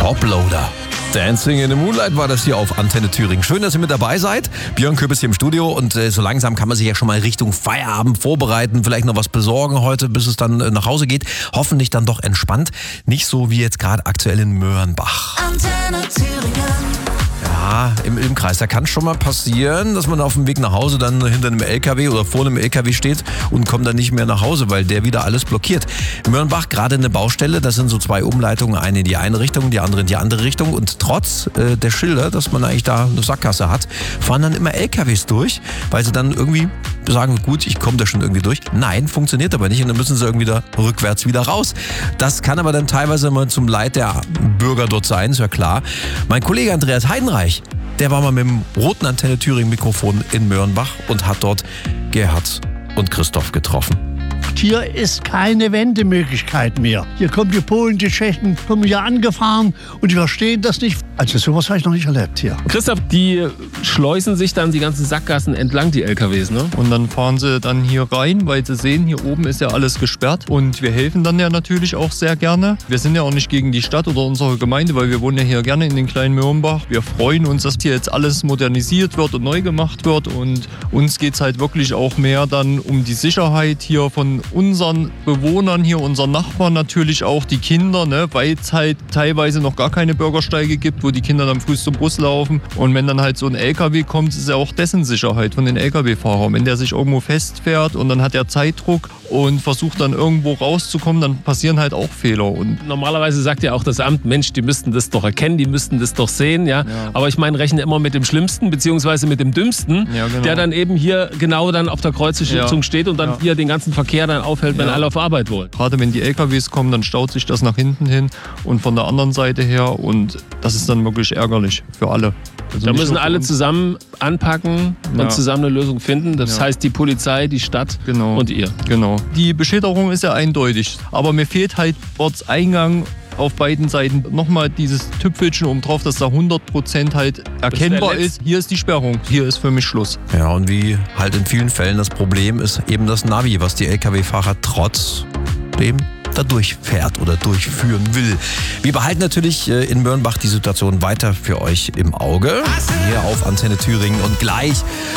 Toploader. Dancing in the Moonlight war das hier auf Antenne Thüringen. Schön, dass ihr mit dabei seid. Björn Köpp ist hier im Studio und so langsam kann man sich ja schon mal Richtung Feierabend vorbereiten. Vielleicht noch was besorgen heute, bis es dann nach Hause geht. Hoffentlich dann doch entspannt. Nicht so wie jetzt gerade aktuell in Mörnbach. Antenne Thüringen. Ja, im Ilmkreis. Da kann es schon mal passieren, dass man auf dem Weg nach Hause dann hinter einem LKW oder vor einem LKW steht und kommt dann nicht mehr nach Hause, weil der wieder alles blockiert. In Mörnbach gerade eine Baustelle, das sind so zwei Umleitungen, eine in die eine Richtung, die andere in die andere Richtung. Und trotz der Schilder, dass man eigentlich da eine Sackgasse hat, fahren dann immer LKWs durch, weil sie dann irgendwie sagen, gut, ich komme da schon irgendwie durch. Nein, funktioniert aber nicht und dann müssen sie irgendwie da rückwärts wieder raus. Das kann aber dann teilweise mal zum Leid der Bürger dort sein, ist ja klar. Mein Kollege Andreas Heidenreich, der war mal mit dem roten Antenne Thüringen Mikrofon in Mörnbach und hat dort Gerhard und Christoph getroffen. Hier ist keine Wendemöglichkeit mehr. Hier kommen die Polen, die Tschechen, kommen hier angefahren und die verstehen das nicht. Also sowas habe ich noch nicht erlebt hier. Christoph, die schleusen sich dann die ganzen Sackgassen entlang, die LKWs, ne? Und dann fahren sie dann hier rein, weil sie sehen, hier oben ist ja alles gesperrt. Und wir helfen dann ja natürlich auch sehr gerne. Wir sind ja auch nicht gegen die Stadt oder unsere Gemeinde, weil wir wohnen ja hier gerne in den kleinen Mörnbach. Wir freuen uns, dass hier jetzt alles modernisiert wird und neu gemacht wird. Und uns geht es halt wirklich auch mehr dann um die Sicherheit hier von unseren Bewohnern hier, unseren Nachbarn natürlich auch, die Kinder, ne? Weil es halt teilweise noch gar keine Bürgersteige gibt, wo die Kinder dann früh zum Bus laufen. Und wenn dann halt so ein LKW kommt, ist ja auch dessen Sicherheit von den LKW-Fahrern. Wenn der sich irgendwo festfährt und dann hat er Zeitdruck und versucht dann irgendwo rauszukommen, dann passieren halt auch Fehler. Und normalerweise sagt ja auch das Amt, Mensch, die müssten das doch erkennen, die müssten das doch sehen. Ja? Aber ich meine, rechne immer mit dem Schlimmsten beziehungsweise mit dem Dümmsten, genau. Der dann eben hier genau dann auf der Kreuzung steht und dann hier den ganzen Verkehr dann aufhält, wenn alle auf Arbeit wollen. Gerade wenn die LKWs kommen, dann staut sich das nach hinten hin und von der anderen Seite her und das ist dann wirklich ärgerlich für alle. Also da müssen alle zusammen anpacken und zusammen eine Lösung finden. Das heißt die Polizei, die Stadt und ihr. Genau. Die Beschilderung ist ja eindeutig, aber mir fehlt halt Ortseingang auf beiden Seiten nochmal dieses Tüpfelchen oben drauf, dass da 100% halt erkennbar ist. Hier ist die Sperrung, hier ist für mich Schluss. Ja, und wie halt in vielen Fällen das Problem ist eben das Navi, was die LKW-Fahrer trotzdem da durchfährt oder durchführen will. Wir behalten natürlich in Mörnbach die Situation weiter für euch im Auge. Hier auf Antenne Thüringen und gleich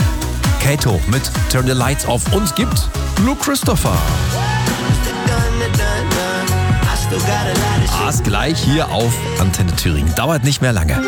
Kato mit Turn the Lights Off. Uns gibt Blue Christopher. Erst gleich hier auf Antenne Thüringen. Dauert nicht mehr lange.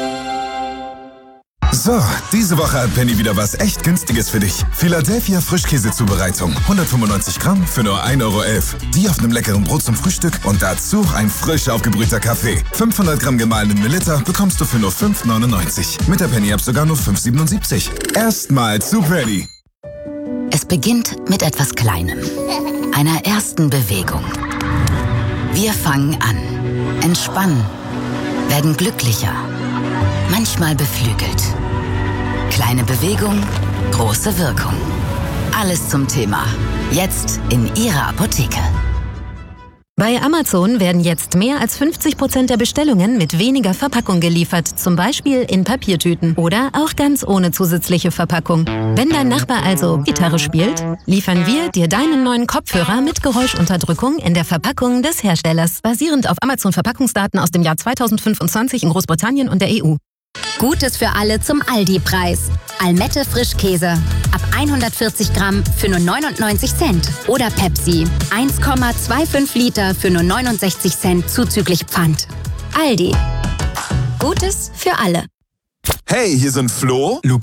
So, diese Woche hat Penny wieder was echt Günstiges für dich. Philadelphia Frischkäsezubereitung. 195 Gramm für nur 1,11 Euro. Die auf einem leckeren Brot zum Frühstück und dazu ein frisch aufgebrühter Kaffee. 500 Gramm gemahlenen Melitta bekommst du für nur 5,99. Mit der Penny-App sogar nur 5,77. Erstmal zu Penny. Es beginnt mit etwas Kleinem. Einer ersten Bewegung. Wir fangen an, entspannen, werden glücklicher, manchmal beflügelt. Kleine Bewegung, große Wirkung. Alles zum Thema. Jetzt in Ihrer Apotheke. Bei Amazon werden jetzt mehr als 50% der Bestellungen mit weniger Verpackung geliefert, zum Beispiel in Papiertüten oder auch ganz ohne zusätzliche Verpackung. Wenn dein Nachbar also Gitarre spielt, liefern wir dir deinen neuen Kopfhörer mit Geräuschunterdrückung in der Verpackung des Herstellers, basierend auf Amazon-Verpackungsdaten aus dem Jahr 2025 in Großbritannien und der EU. Gutes für alle zum Aldi-Preis. Almette Frischkäse. Ab 140 Gramm für nur 99 Cent. Oder Pepsi. 1,25 Liter für nur 69 Cent zuzüglich Pfand. Aldi. Gutes für alle. Hey, hier sind Flo,